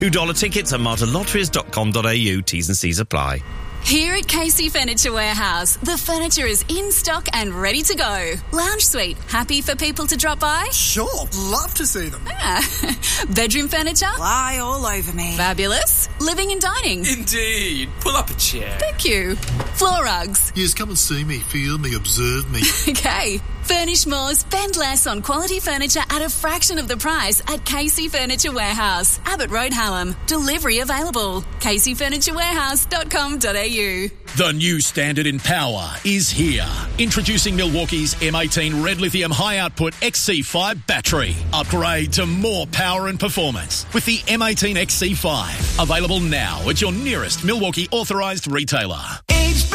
$2 tickets at martylotteries.com.au. T's and C's apply. Here at Casey Furniture Warehouse, the furniture is in stock and ready to go. Lounge suite, happy for people to drop by? Sure, love to see them. Bedroom furniture? Lie all over me. Fabulous. Living and dining? Indeed. Pull up a chair. Thank you. Floor rugs? Yes, come and see me, feel me, observe me. Okay. Furnish more, spend less on quality furniture at a fraction of the price at Casey Furniture Warehouse, Abbott Road, Hallam. Delivery available. CaseyFurnitureWarehouse.com.au. The new standard in power is here. Introducing Milwaukee's M18 Red Lithium High Output XC5 battery. Upgrade to more power and performance with the M18 XC5. Available now at your nearest Milwaukee authorised retailer.